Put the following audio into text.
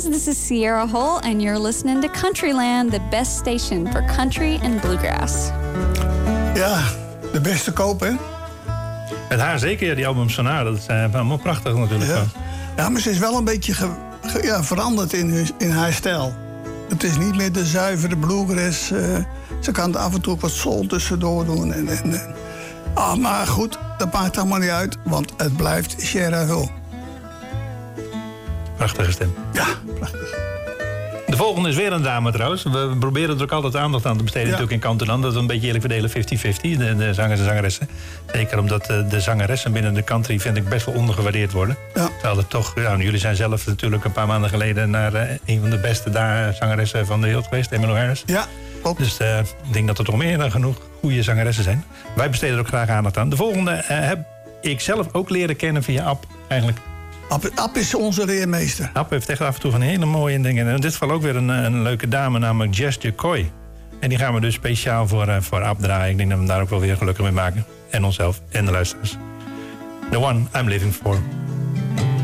Bluegrass. This is Sierra Hull, and you're listening to Countryland, the best station for country and bluegrass. Ja, de beste koop, hè? Met haar zeker, ja, die albums van haar. Dat is helemaal prachtig natuurlijk. Ja, maar ze is wel een beetje veranderd in haar stijl. Het is niet meer de zuivere bluegrass. Ze kan er af en toe ook wat soul tussendoor doen. Maar goed, dat maakt allemaal niet uit, want het blijft Sierra Hull. Prachtige stem. Ja, prachtig. De volgende is weer een dame trouwens. We proberen er ook altijd aandacht aan te besteden natuurlijk in Countryland. Dat we een beetje eerlijk verdelen 50-50, de zangers en zangeressen. Zeker omdat de zangeressen binnen de country vind ik best wel ondergewaardeerd worden. Ja. Terwijl het toch, jullie zijn zelf natuurlijk een paar maanden geleden naar een van de beste zangeressen van de wereld geweest, Emmylou Harris. Ja, klopt. Dus ik denk dat er toch meer dan genoeg goede zangeressen zijn. Wij besteden er ook graag aandacht aan. De volgende heb ik zelf ook leren kennen via Ab eigenlijk. Ab is onze leermeester. Ab heeft echt af en toe van hele mooie dingen. En in dit geval ook weer een leuke dame, namelijk Jess Jocoy. En die gaan we dus speciaal voor Ab draaien. Ik denk dat we hem daar ook wel weer gelukkig mee maken. En onszelf en de luisteraars. The One I'm Living For.